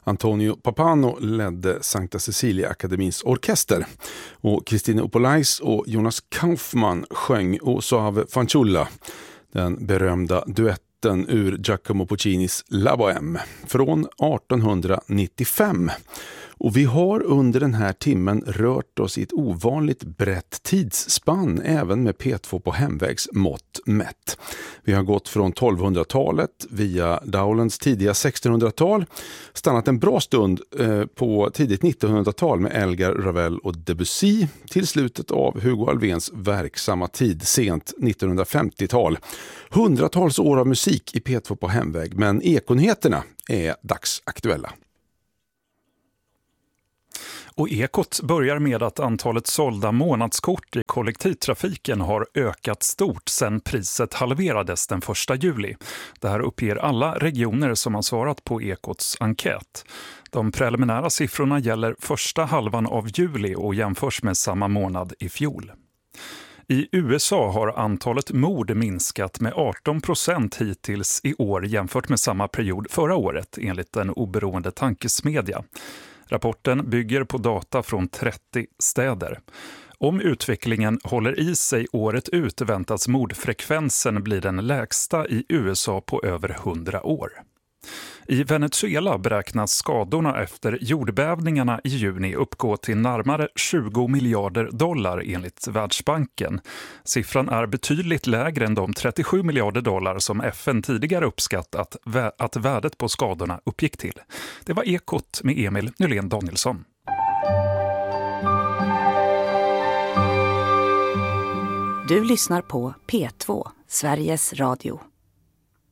Antonio Papano ledde Sankta Cecilia Akademins orkester och Christine Opolais och Jonas Kaufman sjöng O Soave Fanciulla, den berömda duetten ur Giacomo Puccinis La Bohème från 1895. Och vi har under den här timmen rört oss i ett ovanligt brett tidsspann även med P2 på hemvägsmått mätt. Vi har gått från 1200-talet via Dowlands tidiga 1600-tal, stannat en bra stund på tidigt 1900-tal med Elgar, Ravel och Debussy till slutet av Hugo Alfvéns verksamma tid, sent 1950-tal. Hundratals år av musik i P2 på hemväg, men ekonyheterna är dagsaktuella. Och Ekot börjar med att antalet sålda månadskort i kollektivtrafiken har ökat stort sedan priset halverades den 1 juli. Det här uppger alla regioner som har svarat på Ekots enkät. De preliminära siffrorna gäller första halvan av juli och jämförs med samma månad i fjol. I USA har antalet mord minskat med 18% hittills i år jämfört med samma period förra året enligt en oberoende tankesmedja. Rapporten bygger på data från 30 städer. Om utvecklingen håller i sig året ut väntas mordfrekvensen bli den lägsta i USA på över 100 år. I Venezuela beräknas skadorna efter jordbävningarna i juni uppgå till närmare 20 miljarder dollar enligt Världsbanken. Siffran är betydligt lägre än de 37 miljarder dollar som FN tidigare uppskattat att värdet på skadorna uppgick till. Det var Ekot med Emil Nylén Danielsson. Du lyssnar på P2, Sveriges Radio.